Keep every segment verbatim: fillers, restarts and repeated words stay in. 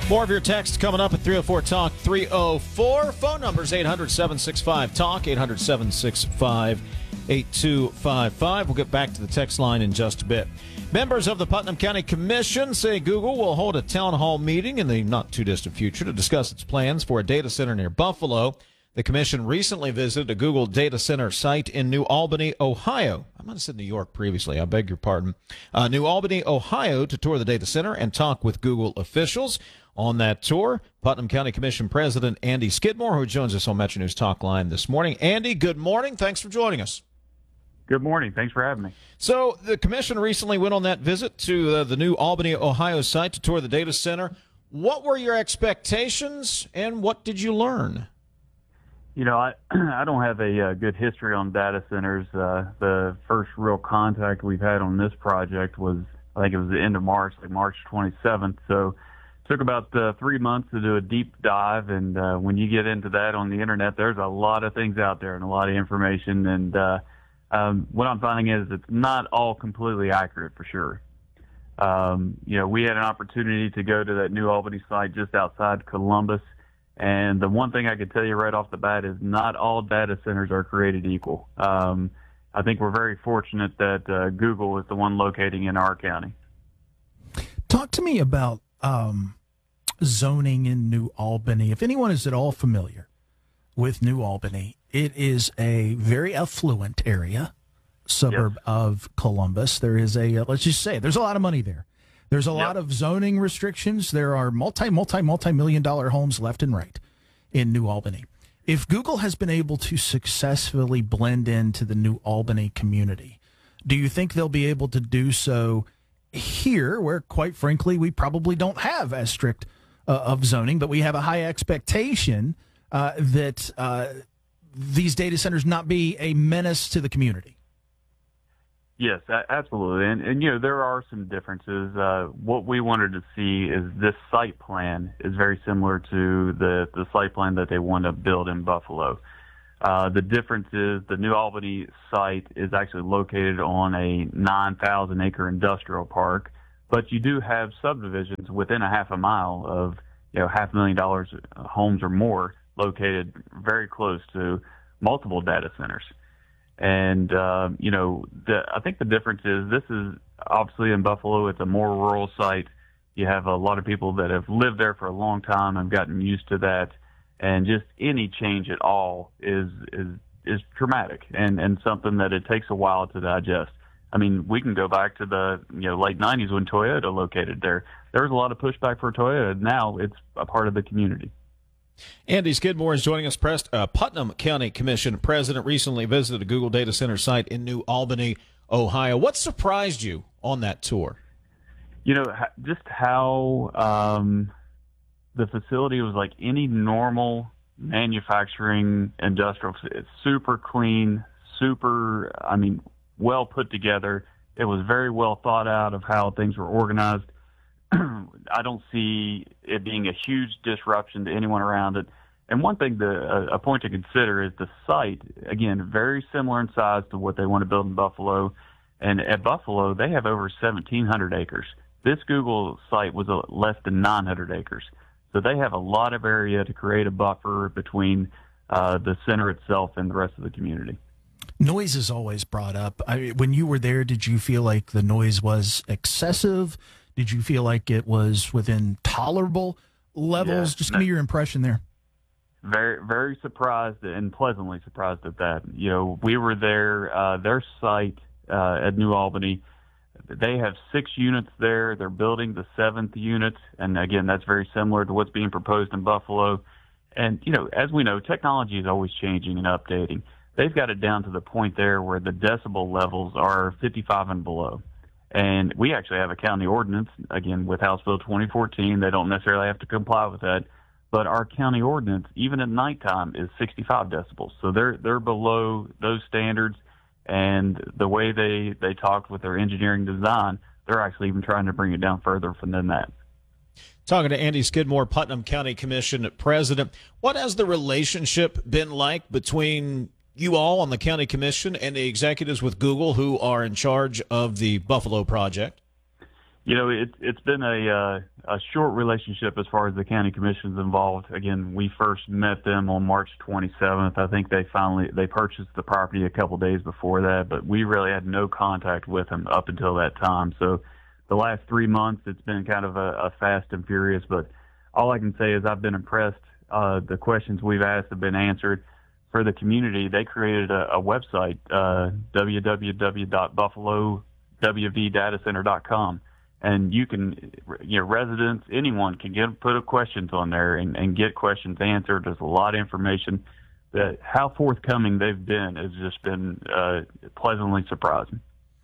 More of your texts coming up at three oh four Talk three oh four. Phone numbers eight hundred, seven six five, talk, eight hundred, seven six five, eight two five five. We'll get back to the text line in just a bit. Members of the Putnam County Commission say Google will hold a town hall meeting in the not-too-distant future to discuss its plans for a data center near Buffalo. The commission recently visited a Google data center site in New Albany, Ohio. I might have said New York previously. I beg your pardon. Uh, New Albany, Ohio, to tour the data center and talk with Google officials. On that tour, Putnam County Commission President Andy Skidmore, who joins us on Metro News Talk Line this morning. Andy, good morning. Thanks for joining us. Good morning. Thanks for having me. So the commission recently went on that visit to uh, the New Albany, Ohio site to tour the data center. What were your expectations and what did you learn? You know, I I don't have a uh, good history on data centers. Uh, the first real contact we've had on this project was, I think it was the end of March, like March twenty-seventh. So it took about uh, three months to do a deep dive. And uh, when you get into that on the internet, there's a lot of things out there and a lot of information. And uh, um, what I'm finding is it's not all completely accurate for sure. Um, you know, we had an opportunity to go to that New Albany site just outside Columbus. And the one thing I could tell you right off the bat is not all data centers are created equal. Um, I think we're very fortunate that uh, Google is the one locating in our county. Talk to me about um, zoning in New Albany. If anyone is at all familiar with New Albany, it is a very affluent area, suburb yes. of Columbus. There is a, uh, let's just say, there's a lot of money there. There's a yep. lot of zoning restrictions. There are multi, multi, multi-million dollar homes left and right in New Albany. If Google has been able to successfully blend into the New Albany community, do you think they'll be able to do so here, where, quite frankly, we probably don't have as strict uh, of zoning, but we have a high expectation uh, that uh, these data centers not be a menace to the community? Yes, absolutely. And, and, you know, there are some differences. Uh, what we wanted to see is this site plan is very similar to the, the site plan that they want to build in Buffalo. Uh, the difference is the New Albany site is actually located on a nine thousand acre industrial park, but you do have subdivisions within a half a mile of, you know, half a million dollars homes or more located very close to multiple data centers. And, uh, you know, the, I think the difference is this is obviously in Buffalo, it's a more rural site. You have a lot of people that have lived there for a long time and gotten used to that. And just any change at all is, is, is traumatic and, and something that it takes a while to digest. I mean, we can go back to the, you know, late nineties when Toyota located there. There was a lot of pushback for Toyota. Now it's a part of the community. Andy Skidmore is joining us. Prest, uh, Putnam County Commission President recently visited a Google data center site in New Albany, Ohio. What surprised you on that tour? You know, just how um, the facility was like any normal manufacturing industrial. It's super clean, super, I mean, well put together. It was very well thought out of how things were organized. I don't see it being a huge disruption to anyone around it. And one thing, to, a, a point to consider is the site, again, very similar in size to what they want to build in Buffalo. And at Buffalo, they have over seventeen hundred acres. This Google site was a, less than nine hundred acres. So they have a lot of area to create a buffer between uh, the center itself and the rest of the community. Noise is always brought up. I, when you were there, did you feel like the noise was excessive? Did you feel like it was within tolerable levels? Yeah, Just give me your impression there. Very, very surprised and pleasantly surprised at that. You know, we were there, uh, their site uh, at New Albany, they have six units there. They're building the seventh unit. And again, that's very similar to what's being proposed in Buffalo. And, you know, as we know, technology is always changing and updating. They've got it down to the point there where the decibel levels are fifty-five and below. And we actually have a county ordinance, again, with House Bill twenty fourteen. They don't necessarily have to comply with that. But our county ordinance, even at nighttime, is sixty-five decibels. So they're they're below those standards. And the way they, they talked with their engineering design, they're actually even trying to bring it down further from than that. Talking to Andy Skidmore, Putnam County Commission President. What has the relationship been like between you all on the county commission and the executives with Google who are in charge of the Buffalo project? You know, it, it's been a uh, a short relationship as far as the county commission's involved. Again, we first met them on March twenty-seventh. I think they finally they purchased the property a couple days before that, but we really had no contact with them up until that time. So the last three months, it's been kind of a, a fast and furious. But all I can say is I've been impressed. Uh, the questions we've asked have been answered. For the community, they created a, a website, uh, w w w dot buffalo w v data center dot com. And you can, you know, residents, anyone can get put a questions on there and, and get questions answered. There's a lot of information. That how forthcoming they've been has just been uh, pleasantly surprising.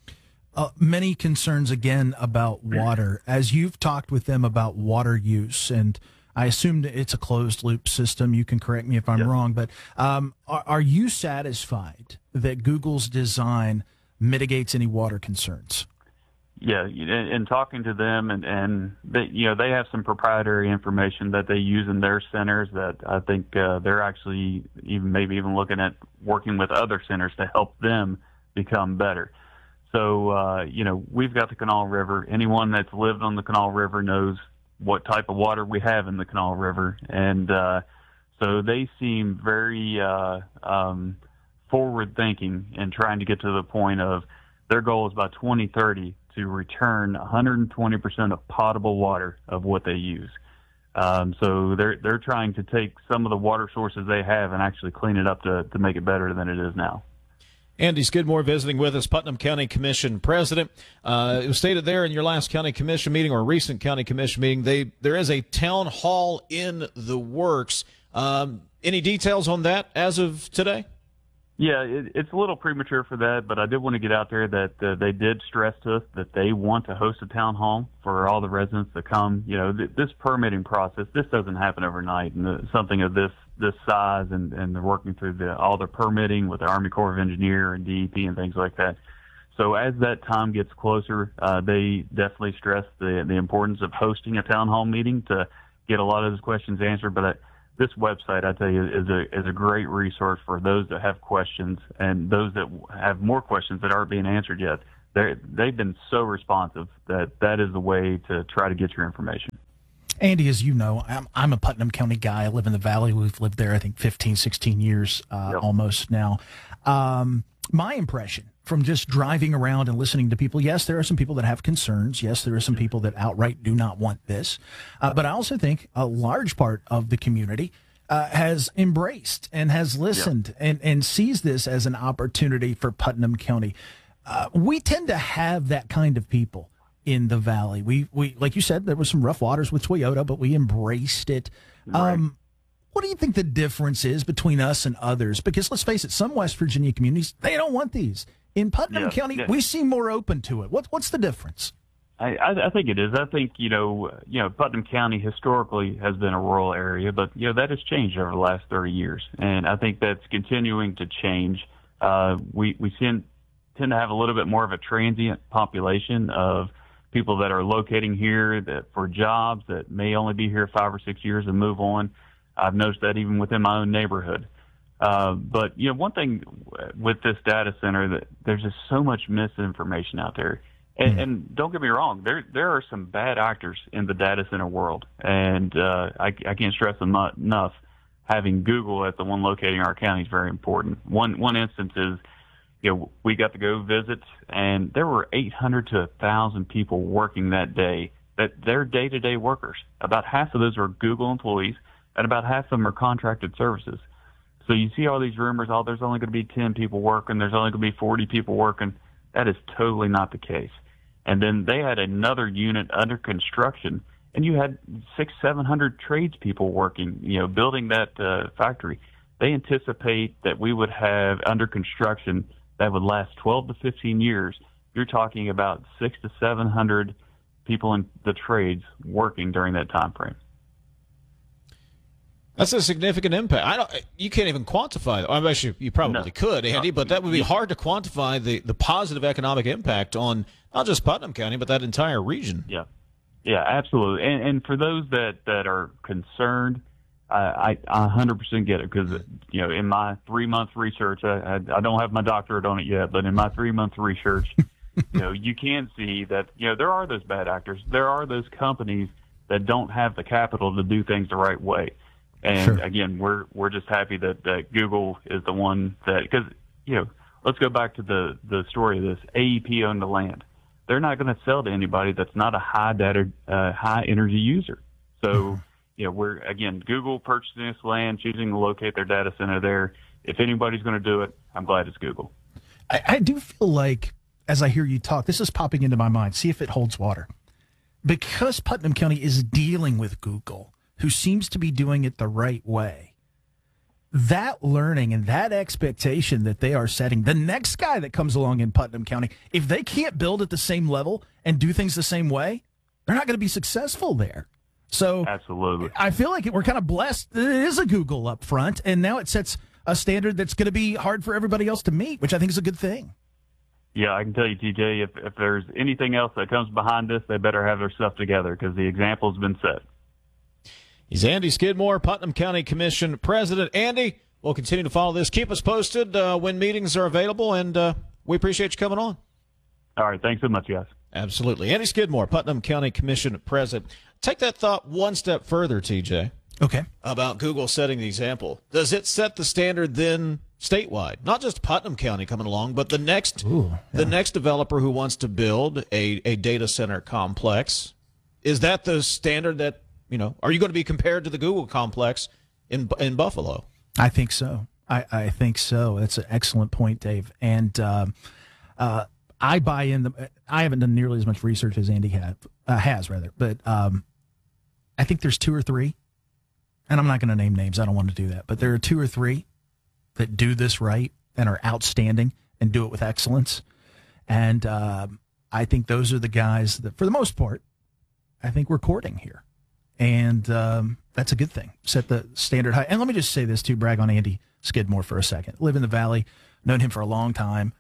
Uh, many concerns again about water. As you've talked with them about water use, and I assume that it's a closed loop system. You can correct me if I'm Yes. wrong, but um, are, are you satisfied that Google's design mitigates any water concerns? Yeah, in, in talking to them, and, and they, you know, they have some proprietary information that they use in their centers that I think uh, they're actually even maybe even looking at working with other centers to help them become better. So, uh, you know, we've got the Kanawha River. Anyone that's lived on the Kanawha River knows what type of water we have in the Kanawha River. And uh, so they seem very uh, um, forward-thinking in trying to get to the point of their goal is by twenty thirty to return one hundred twenty percent of potable water of what they use. Um, so they're they're trying to take some of the water sources they have and actually clean it up to, to make it better than it is now. Andy Skidmore visiting with us, Putnam County Commission president. Uh, it was stated there in your last county commission meeting or recent county commission meeting, they there is a town hall in the works. Um, any details on that as of today? Yeah, it, it's a little premature for that, but I did want to get out there that uh, they did stress to us that they want to host a town hall for all the residents to come. You know, th- this permitting process, this doesn't happen overnight, and the, something of this this size, and, and they're working through the, all the permitting with the Army Corps of Engineer and D E P and things like that. So as that time gets closer, uh, they definitely stress the the importance of hosting a town hall meeting to get a lot of those questions answered. But I, this website, I tell you, is a is a great resource for those that have questions and those that have more questions that aren't being answered yet. They they've been so responsive that that is the way to try to get your information. Andy, as you know, I'm, I'm a Putnam County guy. I live in the Valley. We've lived there, I think, fifteen, sixteen years uh, Yep. almost now. Um, my impression from just driving around and listening to people, yes, there are some people that have concerns. Yes, there are some people that outright do not want this. Uh, but I also think a large part of the community uh, has embraced and has listened Yep. and, and sees this as an opportunity for Putnam County. Uh, we tend to have that kind of people in the Valley. We, we, like you said, there was some rough waters with Toyota, but we embraced it. Right. Um, what do you think the difference is between us and others? Because let's face it, some West Virginia communities, they don't want these. In Putnam Yeah, County, yeah. we seem more open to it. What, what's the difference? I, I, I think it is. I think, you know, you know, Putnam County historically has been a rural area, but, you know, that has changed over the last thirty years. And I think that's continuing to change. Uh, we, we tend, tend to have a little bit more of a transient population of people that are locating here that for jobs that may only be here five or six years and move on. I've noticed that even within my own neighborhood. Uh, but, you know, one thing with this data center, that there's just so much misinformation out there. And, mm-hmm. and don't get me wrong, there there are some bad actors in the data center world. And uh, I, I can't stress them enough. Having Google at the one locating our county is very important. One one instance is, you know, we got to go visit, and there were eight hundred to one thousand people working that day. That they're day-to-day workers. About half of those are Google employees, and about half of them are contracted services. So you see all these rumors, oh, there's only going to be ten people working, there's only going to be forty people working. That is totally not the case. And then they had another unit under construction, and you had six, seven hundred tradespeople working, you know, building that uh, factory. They anticipate that we would have under construction that would last twelve to fifteen years. You're talking about six to seven hundred people in the trades working during that time frame. That's a significant impact. I don't. You can't even quantify that. I mean, you, you probably No. could, Andy, but that would be hard to quantify the, the positive economic impact on not just Putnam County, but that entire region. Yeah, yeah, absolutely. And, and for those that, that are concerned, I, I one hundred percent get it because, you know, in my three-month research, I, I, I don't have my doctorate on it yet, but in my three-month research, you know, you can see that, you know, there are those bad actors. There are those companies that don't have the capital to do things the right way. And Sure. again, we're we're just happy that, that Google is the one that, because, you know, let's go back to the, the story of this. A E P owned the land. They're not going to sell to anybody that's not a high data, uh, high energy user. So, mm-hmm. you know, we're, again, Google purchasing this land, choosing to locate their data center there. If anybody's going to do it, I'm glad it's Google. I, I do feel like, as I hear you talk, this is popping into my mind. See if it holds water. Because Putnam County is dealing with Google, who seems to be doing it the right way, that learning and that expectation that they are setting, the next guy that comes along in Putnam County, if they can't build at the same level and do things the same way, they're not going to be successful there. So absolutely, I feel like we're kind of blessed that it is a Google up front, and now it sets a standard that's going to be hard for everybody else to meet, which I think is a good thing. Yeah, I can tell you, T J, if, if there's anything else that comes behind this, they better have their stuff together because the example's been set. He's Andy Skidmore, Putnam County Commission President. Andy, we'll continue to follow this. Keep us posted uh, when meetings are available, and uh, we appreciate you coming on. All right. Thanks so much, guys. Absolutely. Andy Skidmore, Putnam County Commission President. Take that thought one step further, T J. Okay. About Google setting the example. Does it set the standard then statewide? Not just Putnam County coming along, but the next Ooh, yeah. the next developer who wants to build a, a data center complex. Is that the standard that, you know, are you going to be compared to the Google complex in in Buffalo? I think so. I, I think so. That's an excellent point, Dave. And um, uh, I buy in. The, I haven't done nearly as much research as Andy had, uh, has, rather. But um, I think there's two or three, and I'm not going to name names. I don't want to do that. But there are two or three that do this right and are outstanding and do it with excellence. And um, I think those are the guys that, for the most part, I think we're courting here. And um, that's a good thing. Set the standard high. And let me just say this, too, brag on Andy Skidmore for a second. Live in the Valley, known him for a long time.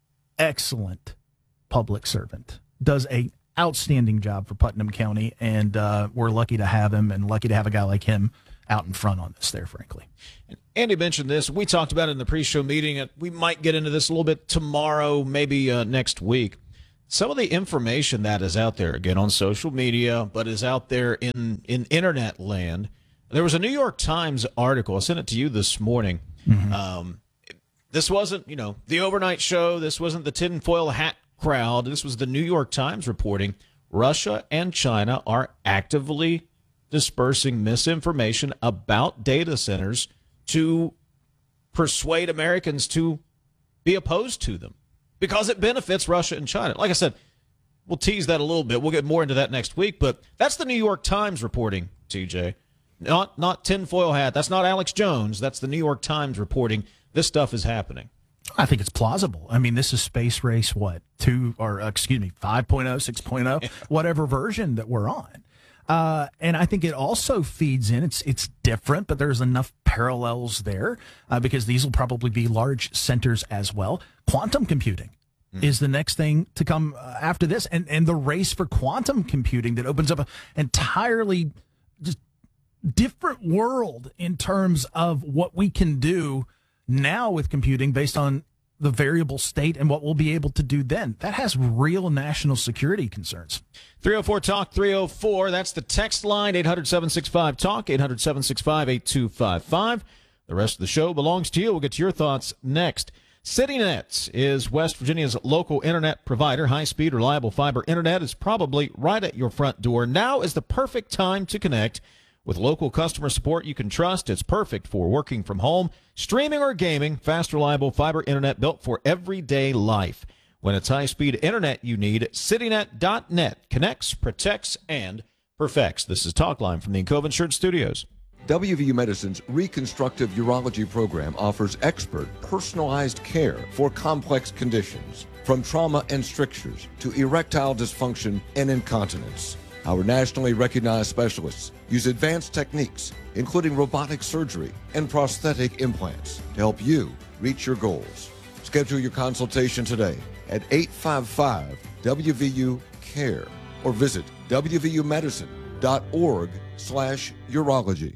Excellent public servant. Does a outstanding job for Putnam County, and uh, we're lucky to have him and lucky to have a guy like him out in front on this there, frankly. Andy mentioned this. We talked about it in the pre-show meeting. We might get into this a little bit tomorrow, maybe uh, next week. Some of the information that is out there, again, on social media, but is out there in, in internet land. There was a New York Times article. I sent it to you this morning. Mm-hmm. Um, this wasn't, you know, the overnight show. This wasn't the tinfoil hat crowd. This was the New York Times reporting Russia and China are actively dispersing misinformation about data centers to persuade Americans to be opposed to them, because it benefits Russia and China. Like I said, we'll tease that a little bit. We'll get more into that next week. But that's the New York Times reporting, T J. Not not tinfoil hat. That's not Alex Jones. That's the New York Times reporting this stuff is happening. I think it's plausible. I mean, this is Space Race, what, two, or uh, excuse me, five point oh, six point oh, whatever version that we're on. Uh, and I think it also feeds in. It's it's different, but there's enough parallels there uh, because these will probably be large centers as well. Quantum computing mm. is the next thing to come uh, after this, and and the race for quantum computing that opens up an entirely just different world in terms of what we can do now with computing based on the variable state and what we'll be able to do then. That has real national security concerns. three oh four talk three oh four. That's the text line, eight hundred, seven six five, talk, eight hundred, seven six five, eight two five five. The rest of the show belongs to you. We'll get to your thoughts next. CityNet is West Virginia's local internet provider. High-speed, reliable fiber internet is probably right at your front door. Now is the perfect time to connect. With local customer support you can trust, it's perfect for working from home, streaming or gaming. Fast, reliable fiber internet built for everyday life. When it's high-speed internet you need, CityNet dot net connects, protects, and perfects. This is Talkline from the Encova Insurance Studios. W V U Medicine's reconstructive urology program offers expert, personalized care for complex conditions, from trauma and strictures to erectile dysfunction and incontinence. Our nationally recognized specialists use advanced techniques, including robotic surgery and prosthetic implants, to help you reach your goals. Schedule your consultation today at eight five five W V U care or visit W V U medicine dot org slash urology.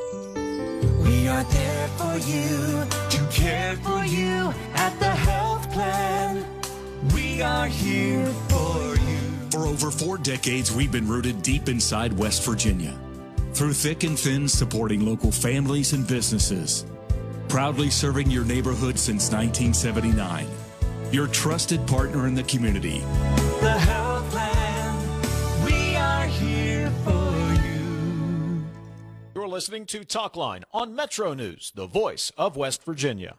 We are there for you, to care for you at the health plan. We We are here for you. For over four decades, we've been rooted deep inside West Virginia. Through thick and thin, supporting local families and businesses. Proudly serving your neighborhood since nineteen seventy-nine. Your trusted partner in the community. The Health Plan. We are here for you. You're listening to Talkline on Metro News, the voice of West Virginia.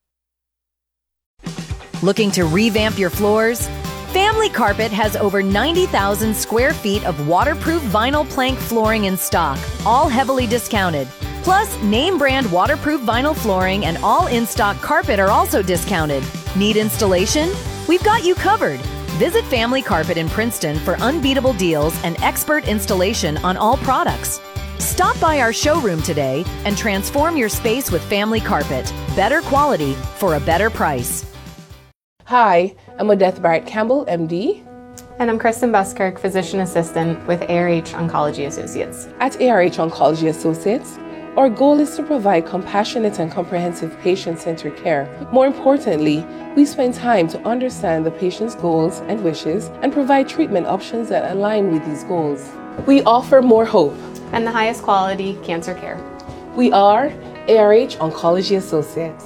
Looking to revamp your floors? Family Carpet has over ninety thousand square feet of waterproof vinyl plank flooring in stock, all heavily discounted. Plus, name brand waterproof vinyl flooring and all in-stock carpet are also discounted. Need installation? We've got you covered. Visit Family Carpet in Princeton for unbeatable deals and expert installation on all products. Stop by our showroom today and transform your space with Family Carpet. Better quality for a better price. Hi, I'm Odette Barrett Campbell, M D. And I'm Kristen Buskirk, Physician Assistant with A R H Oncology Associates. At A R H Oncology Associates, our goal is to provide compassionate and comprehensive patient-centered care. More importantly, we spend time to understand the patient's goals and wishes and provide treatment options that align with these goals. We offer more hope and the highest quality cancer care. We are A R H Oncology Associates.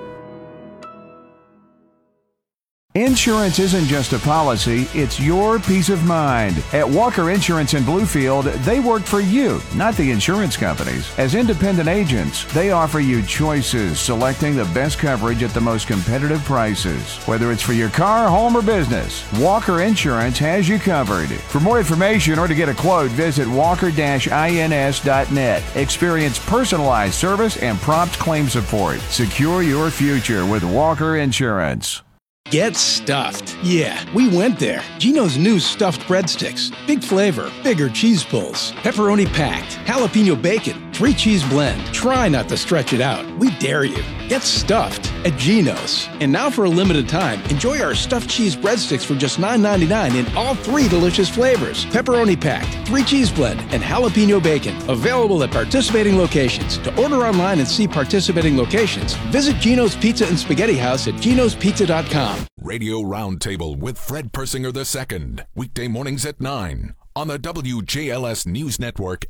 Insurance isn't just a policy, it's your peace of mind. At Walker Insurance in Bluefield, they work for you, not the insurance companies. As independent agents, they offer you choices, selecting the best coverage at the most competitive prices. Whether it's for your car, home, or business, Walker Insurance has you covered. For more information or to get a quote, visit walker dash ins dot net. Experience personalized service and prompt claim support. Secure your future with Walker Insurance. Get stuffed. Yeah, we went there. Gino's new stuffed breadsticks. Big flavor, bigger cheese pulls, pepperoni packed, jalapeno bacon, three cheese blend. Try not to stretch it out. We dare you. Get stuffed at Gino's. And now for a limited time, enjoy our stuffed cheese breadsticks for just nine ninety-nine in all three delicious flavors. Pepperoni packed, three cheese blend, and jalapeno bacon. Available at participating locations. To order online and see participating locations, visit Gino's Pizza and Spaghetti House at ginos pizza dot com. Radio Roundtable with Fred Persinger the Second, weekday mornings at nine on the W J L S News Network